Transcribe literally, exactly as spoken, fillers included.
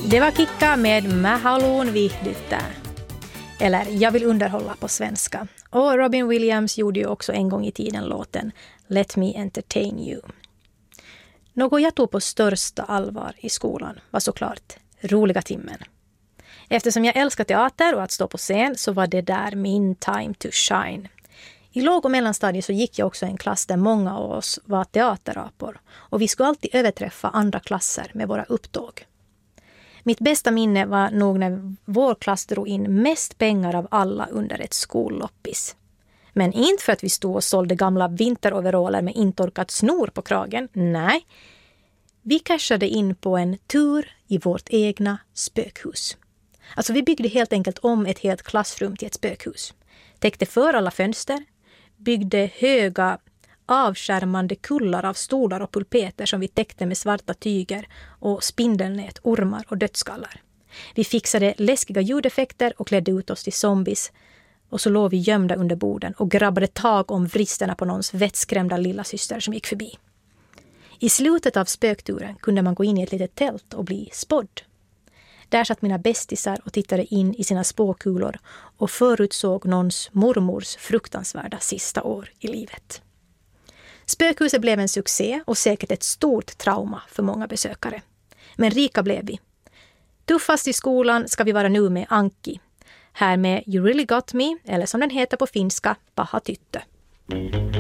Det var Kikka med Mä haluun viihdyttää. Eller Jag vill underhålla på svenska. Och Robin Williams gjorde ju också en gång i tiden låten Let me entertain you. Något jag tog på största allvar i skolan var såklart roliga timmen. Eftersom jag älskar teater och att stå på scen så var det där min time to shine. I låg- och mellanstadiet så gick jag också i en klass där många av oss var teaterapor. Och vi skulle alltid överträffa andra klasser med våra upptåg. Mitt bästa minne var nog när vår klass drog in mest pengar av alla under ett skolloppis. Men inte för att vi stod och sålde gamla vinteroveraller med intorkat snor på kragen. Nej, vi cashade in på en tur i vårt egna spökhus. Alltså vi byggde helt enkelt om ett helt klassrum till ett spökhus. Täckte för alla fönster, byggde höga avskärmande kullar av stolar och pulpeter som vi täckte med svarta tyger och spindelnät, ormar och dödskallar. Vi fixade läskiga ljudeffekter och klädde ut oss till zombies. Och så låg vi gömda under borden och grabbade tag om vristerna på någons vettskrämda lilla syster som gick förbi. I slutet av spökturen kunde man gå in i ett litet tält och bli spådd. Där satt mina bästisar och tittade in i sina spåkulor och förutsåg någons mormors fruktansvärda sista år i livet. Spökhuset blev en succé och säkert ett stort trauma för många besökare. Men rika blev vi. Tuffast i skolan ska vi vara nu med Anki. Här med You Really Got Me, eller som den heter på finska, Paha tyttö.